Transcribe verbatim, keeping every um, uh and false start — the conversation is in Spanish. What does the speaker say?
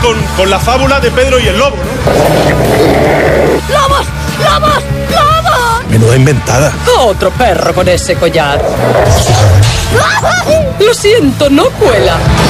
con, con la fábula de Pedro y el lobo, ¿no? ¡Lobos! ¡Lobos! ¡Lobos! Menuda inventada. Otro perro con ese collar. Lo siento, no cuela.